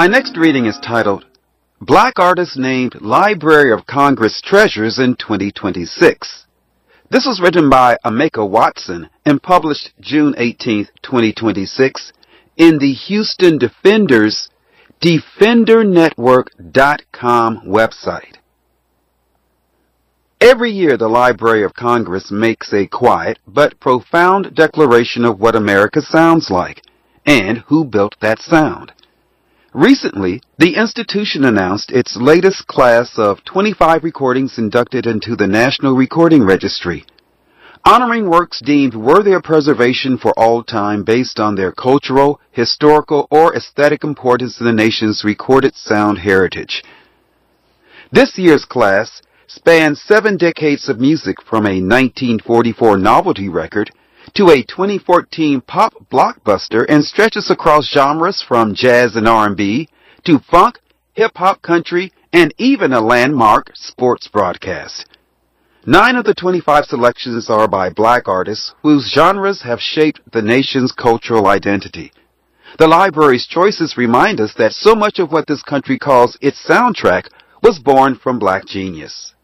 My next reading is titled, Black Artists Named Library of Congress Treasures in 2026. This was written by Ameka Watson and published June 18, 2026 in the Houston Defenders DefenderNetwork.com website. Every year the Library of Congress makes a quiet but profound declaration of what America sounds like and who built that sound. Recently, the institution announced its latest class of 25 recordings inducted into the National Recording Registry, honoring works deemed worthy of preservation for all time based on their cultural, historical, or aesthetic importance in the nation's recorded sound heritage. This year's class spans 7 decades of music from a 1944 novelty record to a 2014 pop blockbuster and stretches across genres from jazz and R&B to funk, hip-hop, country, and even a landmark sports broadcast. 9 of the 25 selections are by black artists whose genres have shaped the nation's cultural identity. The library's choices remind us that so much of what this country calls its soundtrack was born from black genius.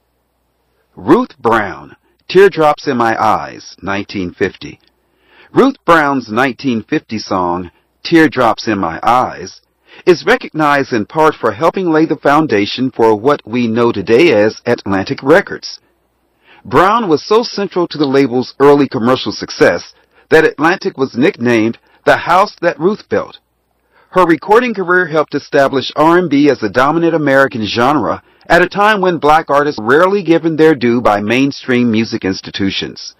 Ruth Brown, Teardrops in My Eyes, 1950. Ruth Brown's 1950 song, Teardrops in My Eyes, is recognized in part for helping lay the foundation for what we know today as Atlantic Records. Brown was so central to the label's early commercial success that Atlantic was nicknamed the house that Ruth built. Her recording career helped establish R&B as a dominant American genre at a time when black artists were rarely given their due by mainstream music institutions.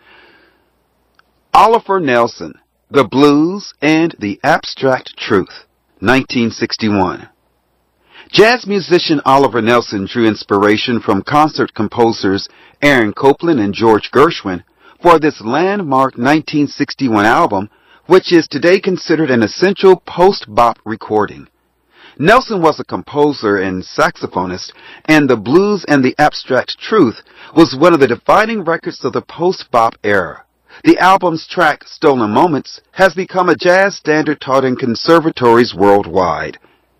Oliver Nelson, The Blues and the Abstract Truth, 1961. Jazz musician Oliver Nelson drew inspiration from concert composers Aaron Copland and George Gershwin for this landmark 1961 album, which is today considered an essential post-bop recording. Nelson was a composer and saxophonist, and The Blues and the Abstract Truth was one of the defining records of the post-bop era. The album's track, Stolen Moments, has become a jazz standard taught in conservatories worldwide.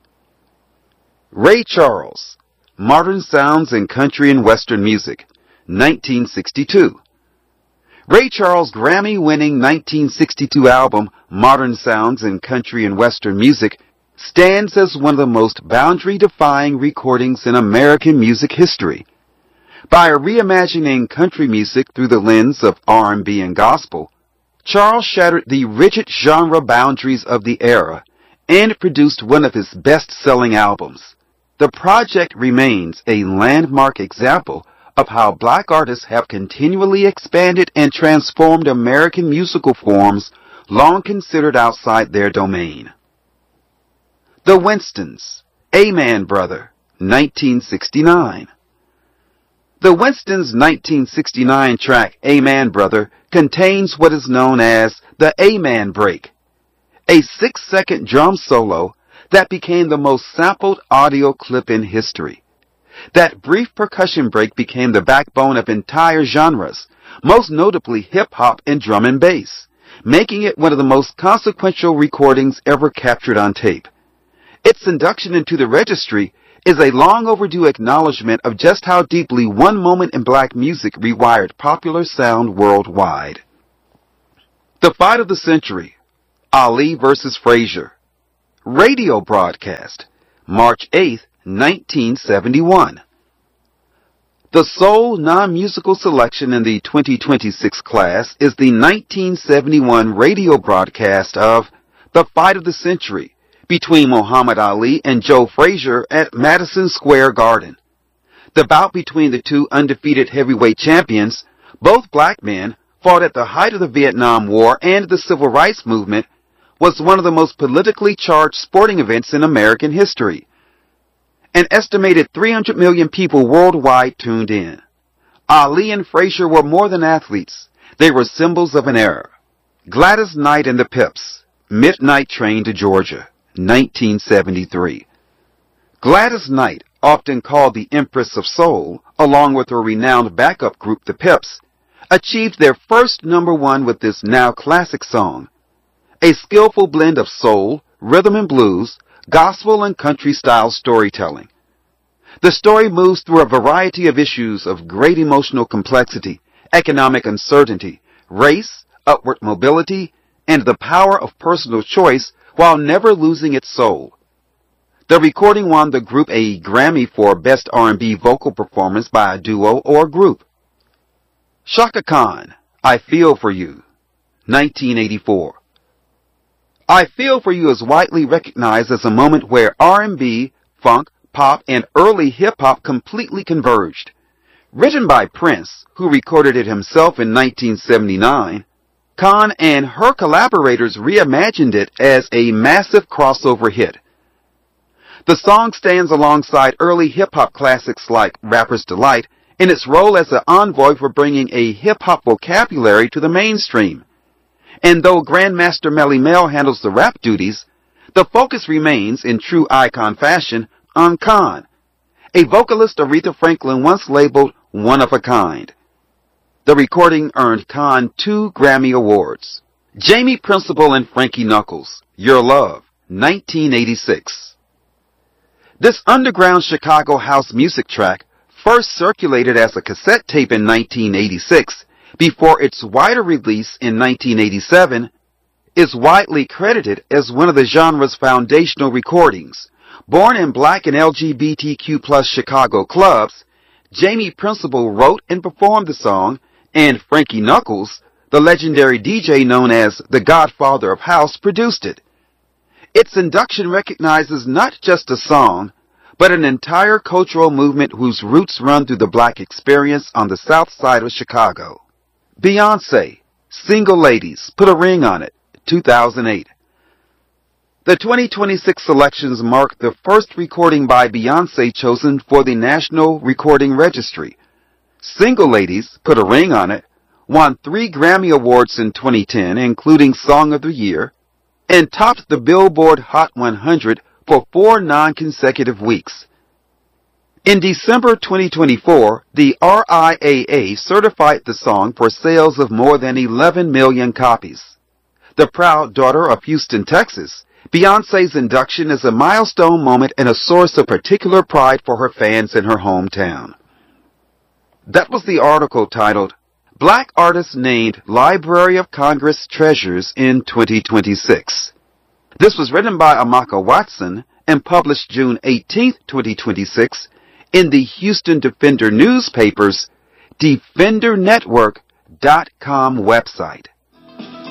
Ray Charles, Modern Sounds in Country and Western Music, 1962. Ray Charles' Grammy-winning 1962 album, Modern Sounds in Country and Western Music, stands as one of the most boundary-defying recordings in American music history. By reimagining country music through the lens of R&B and gospel, Charles shattered the rigid genre boundaries of the era and produced one of his best-selling albums. The project remains a landmark example of how black artists have continually expanded and transformed American musical forms long considered outside their domain. The Winstons, Amen Brother, 1969. The Winstons' 1969 track, Amen Brother, contains what is known as the Amen Break, a 6-second drum solo that became the most sampled audio clip in history. That brief percussion break became the backbone of entire genres, most notably hip-hop and drum and bass, making it one of the most consequential recordings ever captured on tape. Its induction into the registry is a long overdue acknowledgement of just how deeply one moment in black music rewired popular sound worldwide. The Fight of the Century, Ali vs. Frazier, radio broadcast, March 8, 1971. The sole non-musical selection in the 2026 class is the 1971 radio broadcast of The Fight of the Century between Muhammad Ali and Joe Frazier at Madison Square Garden. The bout between the two undefeated heavyweight champions, both black men, fought at the height of the Vietnam War and the Civil Rights Movement, was one of the most politically charged sporting events in American history. An estimated 300 million people worldwide tuned in. Ali and Frazier were more than athletes. They were symbols of an era. Gladys Knight and the Pips, Midnight Train to Georgia, 1973. Gladys Knight, often called the Empress of Soul, along with her renowned backup group, the Pips, achieved their first #1 with this now classic song. A skillful blend of soul, rhythm and blues, gospel and country-style storytelling. The story moves through a variety of issues of great emotional complexity, economic uncertainty, race, upward mobility, and the power of personal choice while never losing its soul. The recording won the group a Grammy for Best R&B Vocal Performance by a Duo or Group. Chaka Khan, I Feel For You, 1984. I Feel For You is widely recognized as a moment where R&B, funk, pop, and early hip-hop completely converged. Written by Prince, who recorded it himself in 1979, Khan and her collaborators reimagined it as a massive crossover hit. The song stands alongside early hip-hop classics like Rapper's Delight in its role as an envoy for bringing a hip-hop vocabulary to the mainstream. And though Grandmaster Melle Mel handles the rap duties, the focus remains, in true icon fashion, on Khan, a vocalist Aretha Franklin once labeled one of a kind. The recording earned Khan 2 Grammy Awards. Jamie Principle and Frankie Knuckles, Your Love, 1986. This underground Chicago house music track first circulated as a cassette tape in 1986 before its wider release in 1987, is widely credited as one of the genre's foundational recordings. Born in black and LGBTQ+ Chicago clubs, Jamie Principle wrote and performed the song, and Frankie Knuckles, the legendary DJ known as the Godfather of House, produced it. Its induction recognizes not just a song, but an entire cultural movement whose roots run through the black experience on the south side of Chicago. Beyoncé, Single Ladies, Put a Ring on It, 2008. The 2026 selections mark the first recording by Beyoncé chosen for the National Recording Registry. Single Ladies, Put a Ring on It, won 3 Grammy Awards in 2010, including Song of the Year, and topped the Billboard Hot 100 for 4 non-consecutive weeks. In December 2024, the RIAA certified the song for sales of more than 11 million copies. The proud daughter of Houston, Texas, Beyoncé's induction is a milestone moment and a source of particular pride for her fans in her hometown. That was the article titled, Black Artists Named Library of Congress Treasures in 2026. This was written by Amaka Watson and published June 18, 2026, in the Houston Defender newspaper's DefenderNetwork.com website.